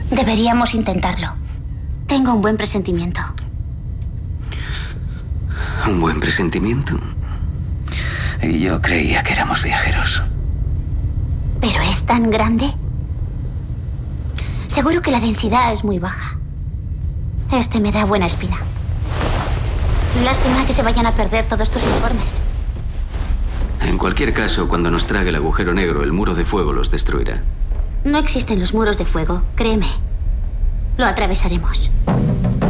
Deberíamos intentarlo. Tengo un buen presentimiento. ¿Un buen presentimiento? Y yo creía que éramos viajeros. ¿Pero es tan grande? Seguro que la densidad es muy baja. Este me da buena espina. Lástima que se vayan a perder todos tus informes. En cualquier caso, cuando nos trague el agujero negro, el muro de fuego los destruirá. No existen los muros de fuego, créeme. Lo atravesaremos.